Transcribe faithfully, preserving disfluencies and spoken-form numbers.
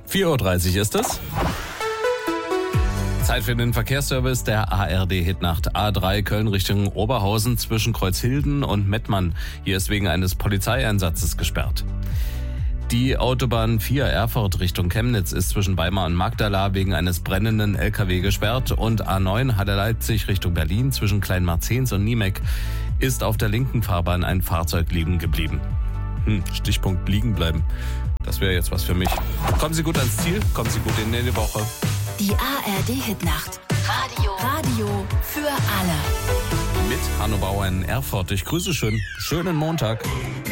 vier Uhr dreißig ist es. Zeit für den Verkehrsservice der A R D-Hitnacht. A drei Köln Richtung Oberhausen zwischen Kreuzhilden und Mettmann. Hier ist wegen eines Polizeieinsatzes gesperrt. Die Autobahn vier Erfurt Richtung Chemnitz ist zwischen Weimar und Magdala wegen eines brennenden L K W gesperrt. Und A neun Halle Leipzig Richtung Berlin zwischen Kleinmarzens und Niemek ist auf der linken Fahrbahn ein Fahrzeug liegen geblieben. Hm, Stichpunkt liegen bleiben. Das wäre jetzt was für mich. Kommen Sie gut ans Ziel, kommen Sie gut in die Woche. Die A R D-Hitnacht. Radio. Radio für alle. Mit Hanno Bauer in Erfurt. Ich grüße schön. Schönen Montag.